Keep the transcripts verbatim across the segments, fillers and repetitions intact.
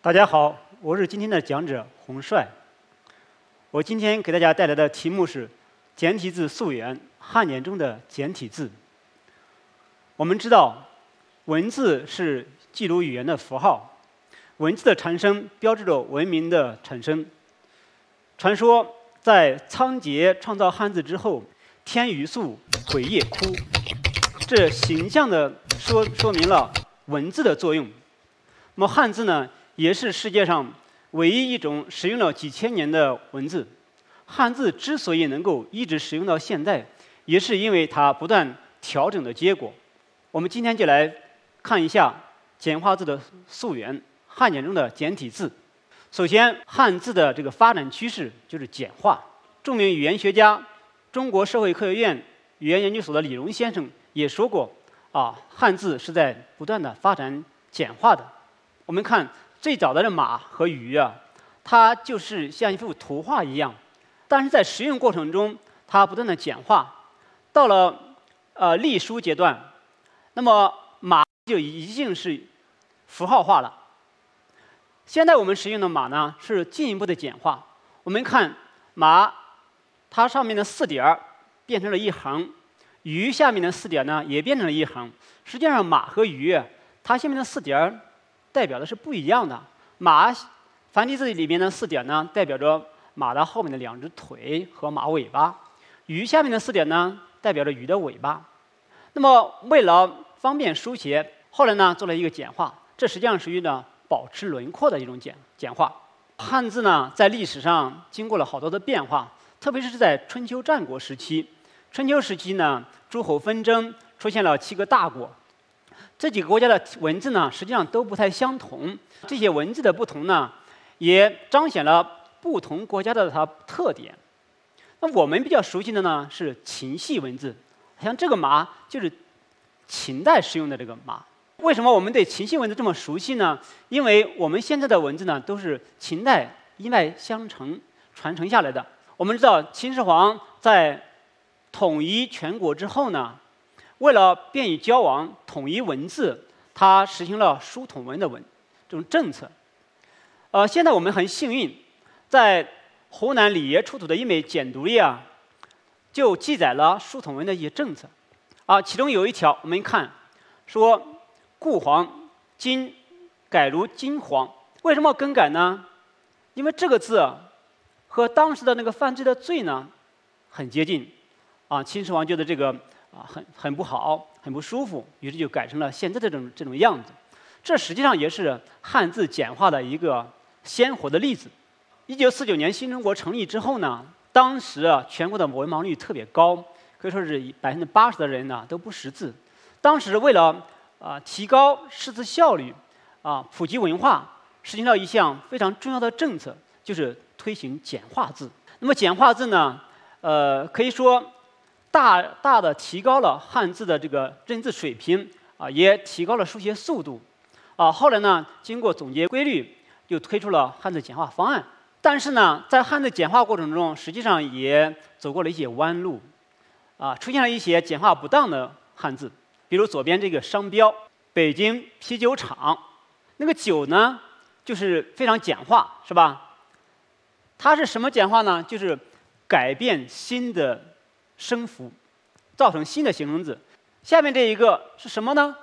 大家好，我是今天的讲者洪帅。我今天给大家带来的题目是简体字溯源，汉简中的简体字。我们知道，文字是记录语言的符号，文字的产生标志着文明的产生。传说在仓颉创造汉字之后，天雨粟，鬼夜哭，这形象地说说明了文字的作用。那么汉字呢？也是世界上唯一一种使用了几千年的文字。汉字之所以能够一直使用到现在，也是因为它不断调整的结果。我们今天就来看一下简化字的溯源，汉简中的简体字。首先，汉字的这个发展趋势就是简化。著名语言学家、中国社会科学院语言研究所的李荣先生也说过，啊，汉字是在不断的发展简化的。我们看。最早的马和鱼啊，它就是像一幅图画一样，但是在实用过程中，它不断的简化。到了呃隶书阶段，那么马就已经是符号化了。现在我们使用的马呢，是进一步的简化。我们看马，它上面的四点儿变成了一横，鱼下面的四点呢也变成了一横。实际上，马和鱼它下面的四点儿代表的是不一样的。马繁体字里面的四点呢，代表着马的后面的两只腿和马尾巴；鱼下面的四点呢，代表着鱼的尾巴。那么为了方便书写，后来呢做了一个简化，这实际上属于呢保持轮廓的一种简简化。汉字呢在历史上经过了好多的变化，特别是在春秋战国时期。春秋时期呢，诸侯纷争，出现了七个大国。这几个国家的文字呢，实际上都不太相同。这些文字的不同呢，也彰显了不同国家的它特点。那我们比较熟悉的呢是秦系文字，像这个马就是秦代使用的这个马。为什么我们对秦系文字这么熟悉呢？因为我们现在的文字呢都是秦代一脉相承传承下来的。我们知道秦始皇在统一全国之后呢，为了便于交往、统一文字，他实行了书统文的文这种政策。呃，现在我们很幸运，在湖南理冶出土的一枚简牍里啊，就记载了书统文的一些政策。啊，其中有一条，我们看说故黄今改如今黄。为什么要更改呢？因为这个字和当时的那个犯罪的罪呢很接近。啊，秦始皇觉得这个。啊，很很不好，很不舒服，于是就改成了现在的这种这种样子。这实际上也是汉字简化的一个鲜活的例子。一九四九年新中国成立之后呢，当时啊全国的文盲率特别高，可以说是百分之八十的人呢都不识字。当时为了啊提高识字效率，啊普及文化，实行了一项非常重要的政策，就是推行简化字。那么简化字呢，呃可以说。大大的提高了汉字的这个认字水平啊，也提高了书写速度啊。后来呢，经过总结规律，又推出了汉字简化方案。但是呢，在汉字简化过程中，实际上也走过了一些弯路啊，出现了一些简化不当的汉字，比如左边这个商标“北京啤酒厂”，那个“酒”呢，就是非常简化，是吧？它是什么简化呢？就是改变新的。声符，造成新的形容字。下面这一个是什么呢？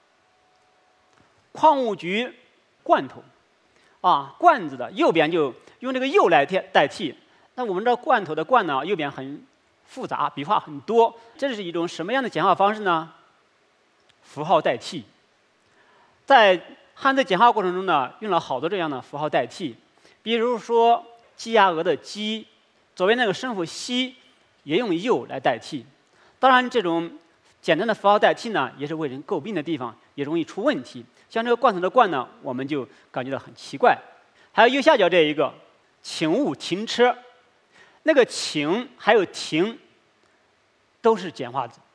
矿务局罐头，啊，罐子的右边就用这个右来代替。那我们知道罐头的罐呢，右边很复杂，笔画很多。这是一种什么样的简化方式呢？符号代替。在汉字简化过程中呢，用了好多这样的符号代替，比如说鸡鸭鹅的鸡，左边那个声符西。也用右来代替，当然这种简单的符号代替呢，也是为人诟病的地方，也容易出问题。像这个罐头的罐呢，我们就感觉到很奇怪。还有右下角这一个，请勿停车，那个请还有停，都是简化字。